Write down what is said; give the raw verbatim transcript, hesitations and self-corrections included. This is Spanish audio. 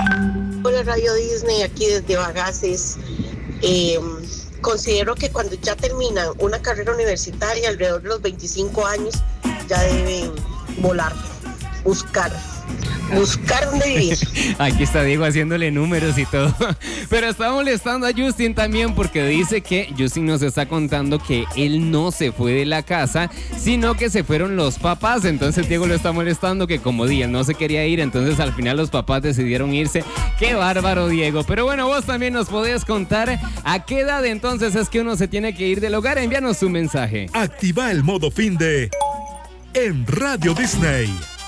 Hola Radio Disney, aquí desde Bagaces. Eh, considero que cuando ya terminan una carrera universitaria, alrededor de los veinticinco años, ya deben volar, buscar, buscar dónde vivir. Aquí está Diego haciéndole números y todo. Pero está molestando a Justin también porque dice que Justin nos está contando que él no se fue de la casa, sino que se fueron los papás. Entonces Diego lo está molestando que como día no se quería ir, entonces al final los papás decidieron irse. Qué bárbaro, Diego. Pero bueno, vos también nos podés contar a qué edad entonces es que uno se tiene que ir del hogar. Envíanos tu mensaje. Activa el modo fin de en Radio Disney.